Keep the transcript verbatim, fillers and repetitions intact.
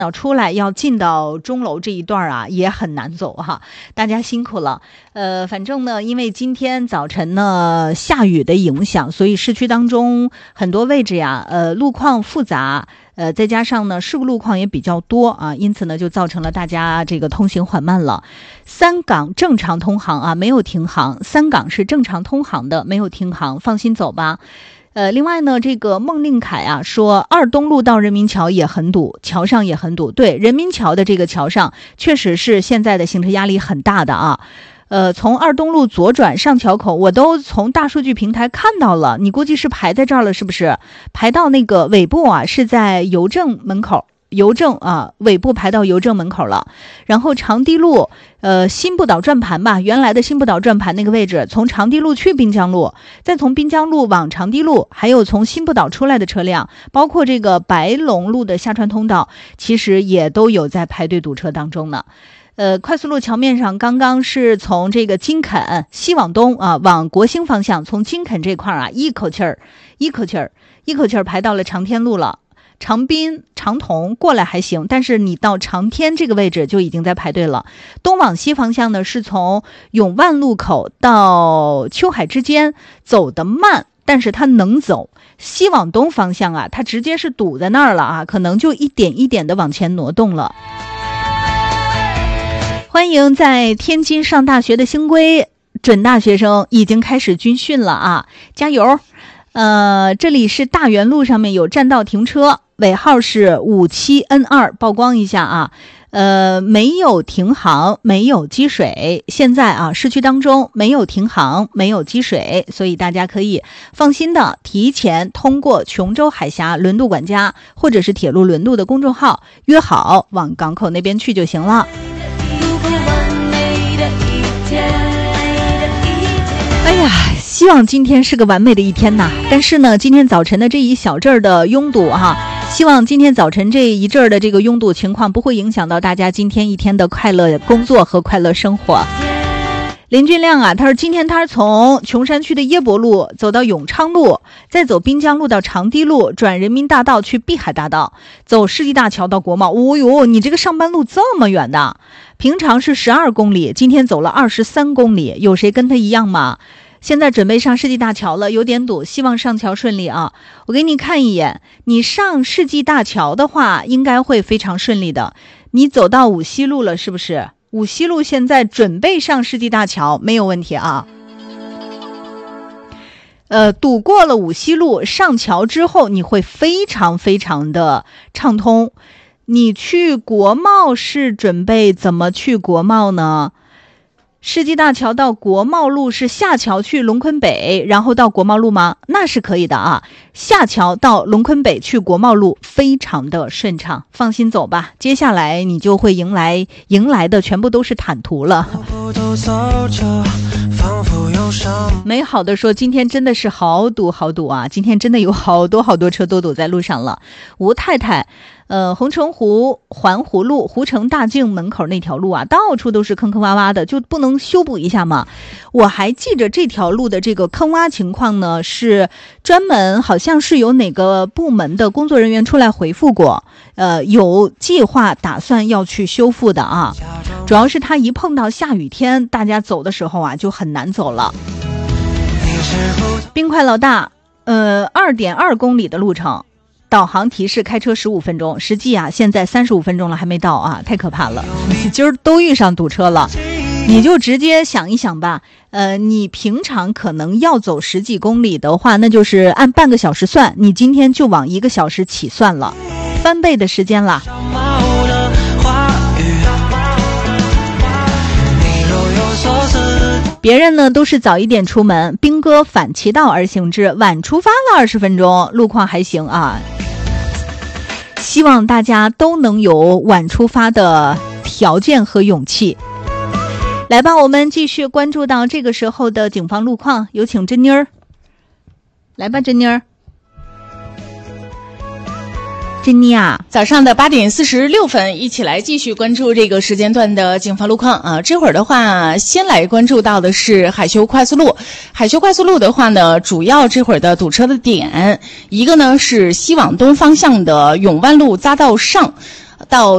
要出来要进到钟楼这一段啊也很难走哈，大家辛苦了。呃，反正呢，因为今天早晨呢下雨的影响，所以市区当中很多位置呀，呃，路况复杂，呃，再加上呢事故路况也比较多啊，因此呢就造成了大家这个通行缓慢了。三港正常通行啊，没有停航，三港是正常通行的，没有停航，放心走吧。呃，另外呢，这个孟令凯啊说，二东路到人民桥也很堵，桥上也很堵。对，人民桥的这个桥上确实是现在的行车压力很大的啊。呃，从二东路左转上桥口，我都从大数据平台看到了，你估计是排在这儿了，是不是？排到那个尾部啊，是在邮政门口。邮政啊，尾部排到邮政门口了。然后长堤路，呃，新不倒转盘吧，原来的新不倒转盘那个位置，从长堤路去滨江路，再从滨江路往长堤路，还有从新不倒出来的车辆，包括这个白龙路的下穿通道，其实也都有在排队堵车当中呢。呃，快速路桥面上，刚刚是从这个金肯西往东啊，往国兴方向，从金肯这块啊，一口气儿，一口气儿，一口气儿排到了长天路了。长滨、长同过来还行，但是你到长天这个位置就已经在排队了。东往西方向呢，是从永万路口到秋海之间，走得慢，但是它能走。西往东方向啊，它直接是堵在那儿了啊，可能就一点一点的往前挪动了。欢迎在天津上大学的星辉准大学生已经开始军训了啊，加油！呃，这里是大园路上面有占道停车，尾号是五七 N 二，曝光一下啊。呃，没有停航，没有积水。现在啊，市区当中没有停航，没有积水，所以大家可以放心的提前通过琼州海峡轮渡管家或者是铁路轮渡的公众号约好往港口那边去就行了。哎呀，希望今天是个完美的一天呐！但是呢，今天早晨的这一小阵儿的拥堵哈、啊，希望今天早晨这一阵儿的这个拥堵情况不会影响到大家今天一天的快乐工作和快乐生活。林俊亮啊，他说今天他是从琼山区的耶博路走到永昌路，再走滨江路到长堤路，转人民大道去碧海大道，走世纪大桥到国贸。哦哟，你这个上班路这么远的，平常是十二公里，今天走了二十三公里，有谁跟他一样吗？现在准备上世纪大桥了，有点堵，希望上桥顺利啊！我给你看一眼，你上世纪大桥的话，应该会非常顺利的。你走到五西路了，是不是？五西路现在准备上世纪大桥，没有问题啊。呃，堵过了五西路，上桥之后，你会非常非常的畅通。你去国贸是准备怎么去国贸呢？世纪大桥到国贸路是下桥去龙坤北，然后到国贸路吗？那是可以的啊。下桥到龙坤北去国贸路非常的顺畅，放心走吧。接下来你就会迎来迎来的全部都是坦途了。美好的说，今天真的是好堵好堵啊！今天真的有好多好多车都堵在路上了。吴太太呃，红城湖环湖路湖城大境门口那条路啊，到处都是坑坑洼洼的，就不能修补一下吗？我还记着这条路的这个坑洼情况呢，是专门好像是有哪个部门的工作人员出来回复过，呃，有计划打算要去修复的啊。主要是它一碰到下雨天，大家走的时候啊就很难走了。冰块老大，呃，二点二公里的路程。导航提示开车十五分钟，实际啊现在三十五分钟了还没到啊，太可怕了。今儿都遇上堵车了，你就直接想一想吧。呃，你平常可能要走十几公里的话，那就是按半个小时算，你今天就往一个小时起算了，翻倍的时间了。别人呢都是早一点出门，兵哥反其道而行之，晚出发了二十分钟，路况还行啊。希望大家都能有晚出发的条件和勇气。来吧，我们继续关注到这个时候的警方路况，有请珍妮儿。来吧，珍妮儿。珍妮啊， 早上的八点四十六分，一起来继续关注这个时间段的警方路况啊。这会儿的话，先来关注到的是海修快速路。海修快速路的话呢，主要这会儿的堵车的点，一个呢是西往东方向的永万路匝道上到